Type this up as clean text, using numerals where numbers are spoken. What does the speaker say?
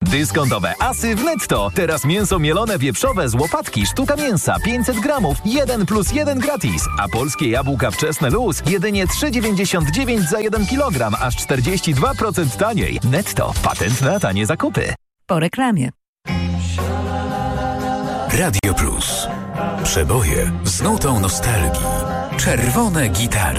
Dyskontowe asy w Netto. Teraz mięso mielone wieprzowe z łopatki, sztuka mięsa 500 gramów, 1+1 gratis. A polskie jabłka wczesne luz jedynie 3,99 za 1 kg, aż 42% taniej. Netto. Patent na tanie zakupy. Po reklamie. Radio Plus. Przeboje z nutą nostalgii. Czerwone gitary.